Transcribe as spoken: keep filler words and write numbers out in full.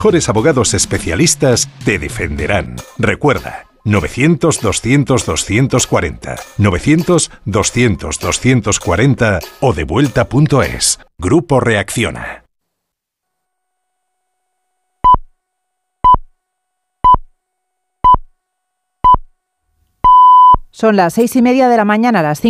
mejores abogados especialistas te defenderán. Recuerda, novecientos, doscientos, doscientos cuarenta, novecientos, doscientos, doscientos cuarenta o devuelta punto es. Grupo Reacciona. Son las seis y media de la mañana, las cinco.